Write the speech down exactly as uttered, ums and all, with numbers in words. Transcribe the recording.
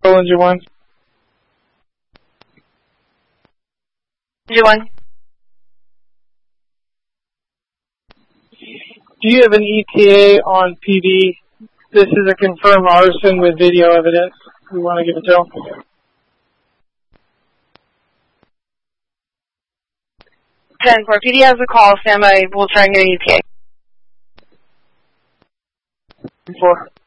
Control Engine one. Engine one. Do you have an E T A on P D? This is a confirmed arson with video evidence. We want to give a tow. ten four, P D has a call. Stand by. We'll try and get an E T A. four.